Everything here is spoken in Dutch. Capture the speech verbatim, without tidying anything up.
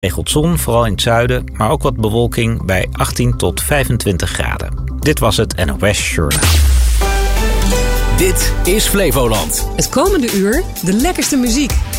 Geregeld zon, vooral in het zuiden, maar ook wat bewolking bij achttien tot vijfentwintig graden. Dit was het N O S Journaal. Dit is Flevoland. Het komende uur de lekkerste muziek.